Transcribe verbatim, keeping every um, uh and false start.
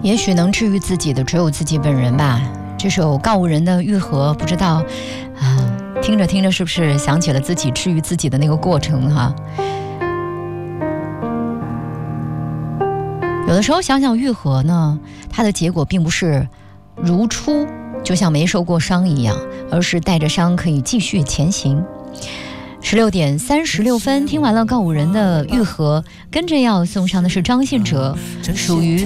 也许能治愈自己的只有自己本人吧。这首告五人的愈合，不知道啊，听着听着是不是想起了自己治愈自己的那个过程哈？有的时候想想愈合呢，它的结果并不是如初，就像没受过伤一样，而是带着伤可以继续前行。十六点三十六分，听完了告五人的愈合，跟着要送上的是张信哲，属于